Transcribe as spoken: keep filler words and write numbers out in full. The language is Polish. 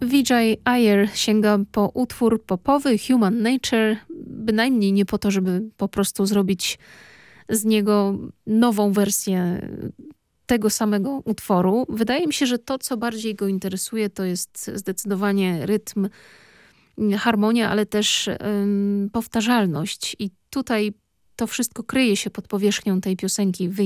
Vijay Iyer sięga po utwór popowy Human Nature, bynajmniej nie po to, żeby po prostu zrobić z niego nową wersję tego samego utworu. Wydaje mi się, że to, co bardziej go interesuje, to jest zdecydowanie rytm, harmonia, ale też ym, powtarzalność. I tutaj to wszystko kryje się pod powierzchnią tej piosenki